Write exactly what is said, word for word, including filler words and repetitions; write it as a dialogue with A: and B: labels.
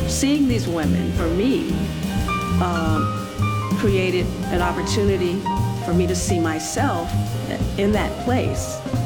A: seeing these women, for me, um, created an opportunity for me to see myself in that place.